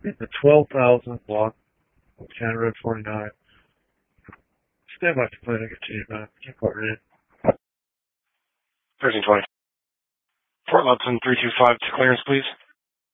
The 12,000 block of County Road 49. Stand by for clinic at 2-9. Keep partnered in. 1320. Fort Lupton 325 to clearance, please.